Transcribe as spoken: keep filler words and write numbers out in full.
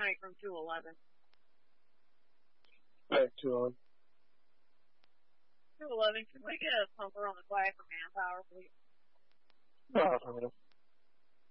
tonight from two eleven. Back to on. two eleven, can we get a pumper on the quiet for manpower, please? Oh,